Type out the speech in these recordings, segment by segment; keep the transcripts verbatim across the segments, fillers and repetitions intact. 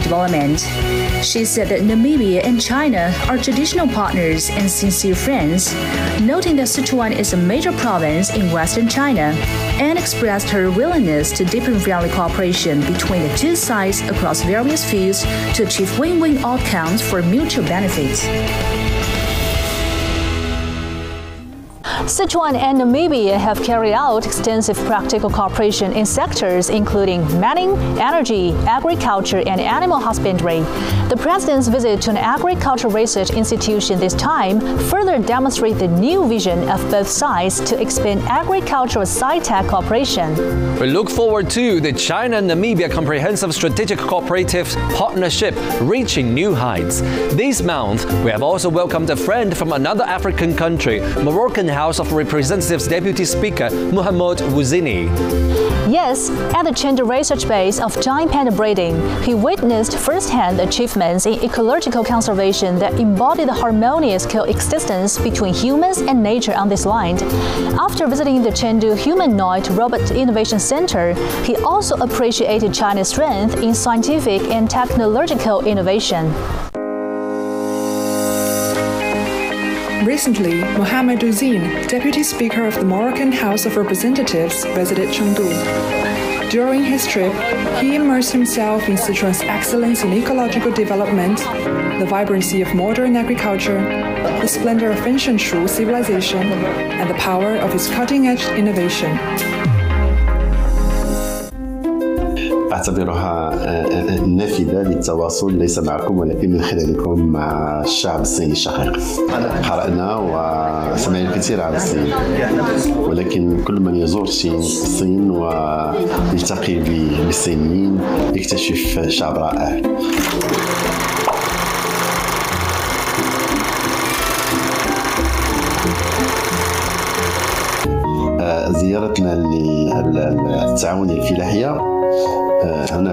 development. She said that Namibia and China are traditional partners and sincere friends, noting that Sichuan is a major province in western China, and expressed her willingness to deepen friendly cooperation between the two sides across various fields to achieve win-win outcomes for mutual benefit. Sichuan and Namibia have carried out extensive practical cooperation in sectors including mining, energy, agriculture, and animal husbandry. The President's visit to an agricultural research institution this time further demonstrates the new vision of both sides to expand agricultural sci-tech cooperation. We look forward to the China-Namibia Comprehensive Strategic Cooperative Partnership reaching new heights. This month, we have also welcomed a friend from another African country, Moroccan House of Representatives Deputy Speaker Mohamed Bouazizi. Yes, at the Chengdu Research Base of giant panda breeding, he witnessed firsthand achievements in ecological conservation that embody the harmonious coexistence between humans and nature on this land. After visiting the Chengdu Humanoid Robot Innovation Center, he also appreciated China's strength in scientific and technological innovation. Recently, Mohamed Bouazizi, Deputy Speaker of the Moroccan House of Representatives, visited Chengdu. During his trip, he immersed himself in Sichuan's excellence in ecological development, the vibrancy of modern agriculture, the splendor of ancient Shu civilization, and the power of its cutting-edge innovation. أعتبرها نافذة للتواصل ليس معكم ولكن من خلالكم مع الشعب الصيني الشقيق. قرأنا وسمعنا الكثير عن الصين، ولكن كل من يزور الصين ويلتقي بالصينيين يكتشف شعب رائع. زيارتنا للتعاون الفلاحية هنا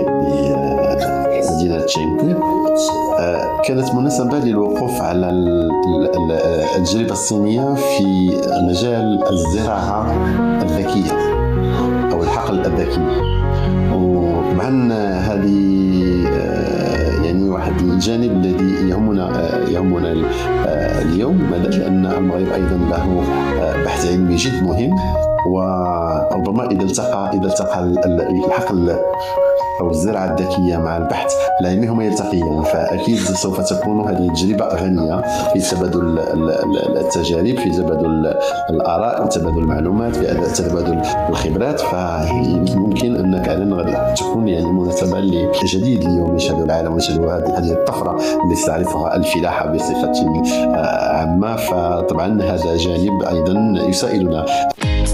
بمدينة تشينغ كانت مناسبة للوقوف على التجربة الصينية في مجال الزراعة الذكية أو الحقل الذكي. وطبعا هذه يعني واحد الجانب الذي يهمنا يهمنا اليوم، لأن المغرب أيضا له بحث علمي جد مهم، وربما إذا التقى إذا التقى الحقل أو الزراعة الذكية مع البحث العلمي هما يلتقيان، فأكيد سوف تكون هذه التجربة غنية في تبادل التجارب، في تبادل الآراء، في تبادل المعلومات، في تبادل الخبرات. فممكن أن فعلا تكون يعني مناسبة لجديد اليوم يشهد العالم ويشهد هذه الطفرة التي تعرفها الفلاحة بصفة عامة. فطبعا هذا جانب أيضا يسائلنا.